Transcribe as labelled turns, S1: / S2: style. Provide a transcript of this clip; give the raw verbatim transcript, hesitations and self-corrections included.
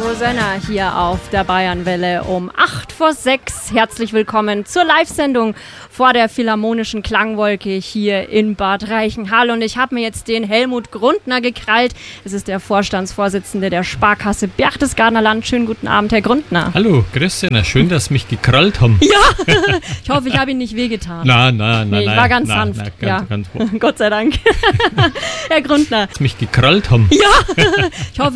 S1: Rosanna hier auf der Bayernwelle um acht vor sechs. Herzlich willkommen zur Live-Sendung vor der Philharmonischen Klangwolke hier in Bad Reichenhall. Und ich habe mir jetzt den Helmut Grundner gekrallt. Es ist der Vorstandsvorsitzende der Sparkasse Berchtesgadener Land. Schönen guten Abend, Herr Grundner.
S2: Hallo, grüß Sie. Na, schön, dass Sie mich gekrallt haben.
S1: Ja, ich hoffe, ich habe Ihnen nicht wehgetan.
S2: Nein, nein, nein.
S1: Nee, ich war ganz nein, sanft.
S2: Nein, ganz,
S1: ja.
S2: ganz
S1: Gott sei Dank. Herr Grundner.
S2: Dass Sie mich gekrallt haben.
S1: Ja, ich hoffe,